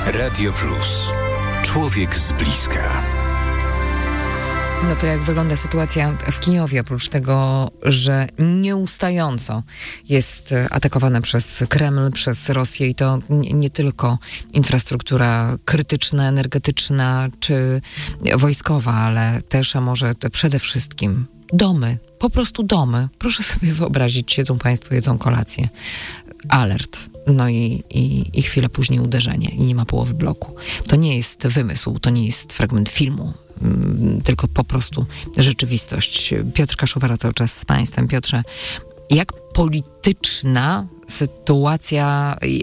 Radio Plus. Człowiek z bliska. No to jak wygląda sytuacja w Kijowie, oprócz tego, że nieustająco jest atakowana przez Kreml, przez Rosję i to nie tylko infrastruktura krytyczna, energetyczna czy wojskowa, ale też, a może przede wszystkim domy, po prostu domy. Proszę sobie wyobrazić, siedzą państwo, jedzą kolację. Alert. No i chwilę później uderzenie i nie ma połowy bloku. To nie jest wymysł, to nie jest fragment filmu, tylko po prostu rzeczywistość. Piotr Kaszuwara cały czas z państwem. Piotrze, jak polityczna sytuacja,